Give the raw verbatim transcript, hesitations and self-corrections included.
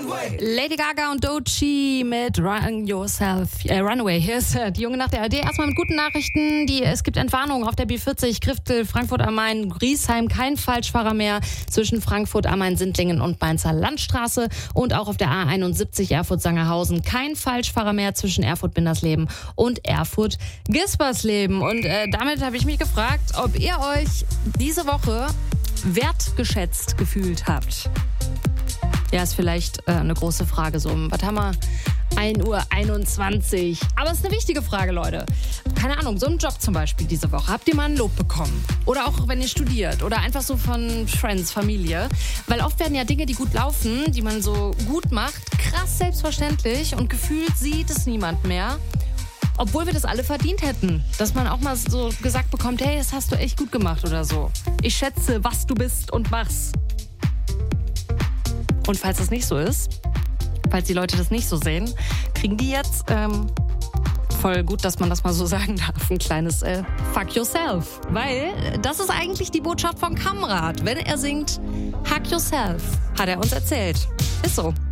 Lady Gaga und Doechii mit Run Yourself, äh, Runaway. Hier ist äh, die Junge nach der A R D. Erstmal mit guten Nachrichten. Die, es gibt Entwarnung auf der B vierzig, Griftel, Frankfurt am Main, Griesheim, kein Falschfahrer mehr zwischen Frankfurt am Main, Sindlingen und Mainzer Landstraße. Und auch auf der A einundsiebzig Erfurt-Sangerhausen, kein Falschfahrer mehr zwischen Erfurt-Bindersleben und Erfurt-Gispersleben. Und äh, damit habe ich mich gefragt, ob ihr euch diese Woche wertgeschätzt gefühlt habt. Ja, ist vielleicht äh, eine große Frage. So, was haben wir? ein Uhr einundzwanzig. Aber es ist eine wichtige Frage, Leute. Keine Ahnung, so einen Job zum Beispiel diese Woche. Habt ihr mal ein Lob bekommen? Oder auch, wenn ihr studiert. Oder einfach so von Friends, Familie. Weil oft werden ja Dinge, die gut laufen, die man so gut macht, krass selbstverständlich. Und gefühlt sieht es niemand mehr. Obwohl wir das alle verdient hätten. Dass man auch mal so gesagt bekommt, hey, das hast du echt gut gemacht oder so. Ich schätze, was du bist und machst. Und falls das nicht so ist, falls die Leute das nicht so sehen, kriegen die jetzt, ähm, voll gut, dass man das mal so sagen darf, ein kleines äh, Fuck Yourself. Weil das ist eigentlich die Botschaft von Kamrat. Wenn er singt, Hack Yourself, hat er uns erzählt. Ist so.